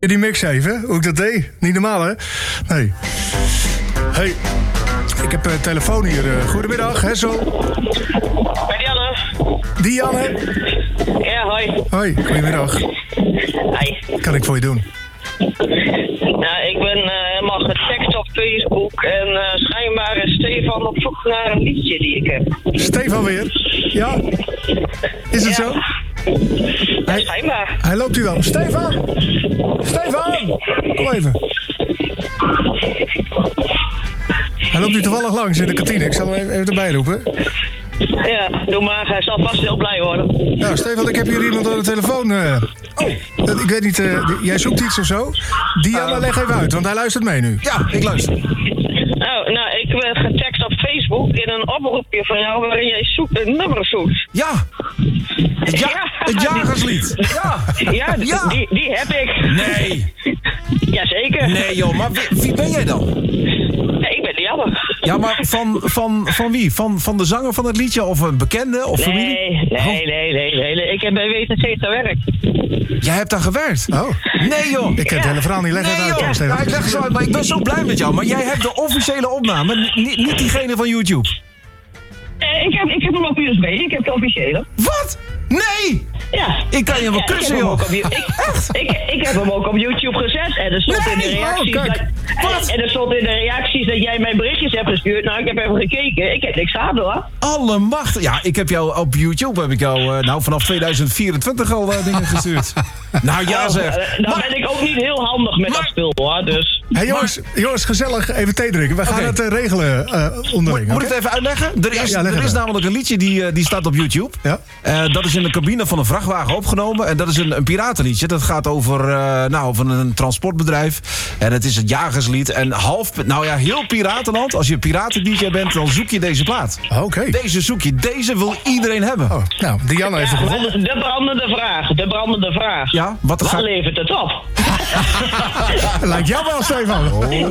die mix even, hoe ik dat deed. Niet normaal, hè? Nee. Hey, ik heb een telefoon hier. Goedemiddag, hè, zo. Bij Dianne. Dianne? Ja, hoi. Hoi, goedemiddag. Hi. Wat kan ik voor je doen? Nou, ik ben helemaal getagd op Facebook en schijnbaar is Stefan op zoek naar een liedje die ik heb. Stefan weer? Ja? Is het zo? Ja, schijnbaar. Hij loopt hier wel. Stefan! Stefan! Kom even. Hij loopt nu toevallig langs in de kantine. Ik zal hem even erbij roepen. Ja, doe maar. Hij zal vast heel blij worden. Nou, Stefan, ik heb hier iemand aan de telefoon. Ik weet niet, jij zoekt iets of zo? Diana, leg even uit, want hij luistert mee nu. Ja, ik luister. Nou, ik werd getagd op Facebook in een oproepje van jou waarin jij een nummer zoekt. Ja. Het jagerslied. Ja, die heb ik. Nee. Jazeker. Nee joh, maar wie ben jij dan? Nee, ik ben Dianne. Ja, maar van wie? Van de zanger van het liedje of een bekende of familie? Nee. Ik heb bij WTC gewerkt. Jij hebt daar gewerkt? Oh. Nee joh. Ik ken het hele verhaal niet. Leg het uit, joh. Stefan. Ja, ik leg het zo uit, maar ik ben zo blij met jou. Maar jij hebt de officiële opname, niet diegene van YouTube. Ik heb hem op USB. Ik heb de officiële. Wat? Nee! Ja. Ik kan je wel kussen, joh. Ik heb hem ook op YouTube gezet. En er stond in de reacties en er stond in de reacties dat jij mijn berichtjes hebt gestuurd. Nou, ik heb even gekeken. Ik heb niks aan, hoor. Allemachtig. Ja, ik heb jou op YouTube vanaf 2024 al dingen gestuurd. Nou ja, zeg. Dan ben ik ook niet heel handig met dat spul, hoor. Dus. Hey, jongens, gezellig even thee drinken. We gaan het regelen onderling. Moet ik het even uitleggen? Er is namelijk een liedje die staat op YouTube. Ja? Dat is in de cabine van een vrachtwagen opgenomen. En dat is een piratenliedje. Dat gaat over een transportbedrijf. En het is het jagerslied. En heel piratenland. Als je een piraten-dj bent, dan zoek je deze plaat. Oké. Deze zoek je. Deze wil iedereen hebben. Oh, nou, Diana heeft gevonden. De brandende vraag. Ja, wat levert het op? Lijkt jou wel, Stefan.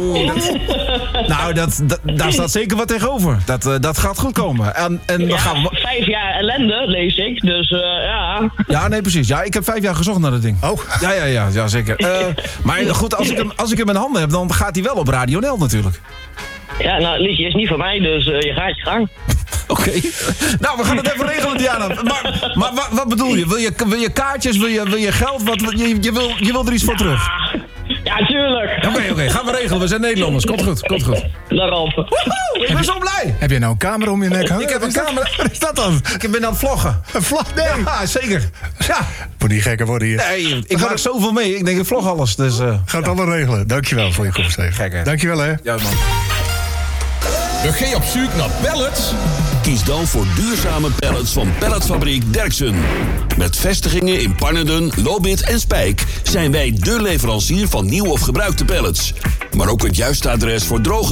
Daar staat zeker wat tegenover. Dat gaat goed komen. En dan gaan we... 5 jaar ellende, lees ik. Dus ja. Ja, nee, precies. Ja, ik heb 5 jaar gezocht naar dat ding. Oh. Ja, zeker. Maar goed, als ik hem in handen heb, dan gaat hij wel op Radio NL natuurlijk. Ja, nou, het liedje is niet voor mij, dus je gaat je gang. Oké. Nou, we gaan het even regelen, Diana. Maar wat bedoel je? Wil je kaartjes? Wil je geld? Je wil er iets voor terug? Ja, tuurlijk. Oké, gaan we regelen. We zijn Nederlanders. Komt goed. Daarop. Woehoe, ik ben zo blij. Heb jij nou een camera om je nek hangen? Ik heb een camera. Wat is dat dan? Ik ben aan het vloggen. Een vlog? Nee. Ja, zeker. Ja. Moet niet gekker worden hier. Nee, ik maak zoveel mee. Ik denk, ik vlog alles. Dus, Gaat het allemaal regelen. Dankjewel voor je komst, Stefan. Gekker. Dankjewel, hè. Ja, man. Ga je op zoek naar pallets? Kies dan voor duurzame pallets van Palletfabriek Derksen. Met vestigingen in Pannerden, Lobith en Spijk zijn wij dé leverancier van nieuw of gebruikte pallets. Maar ook het juiste adres voor droge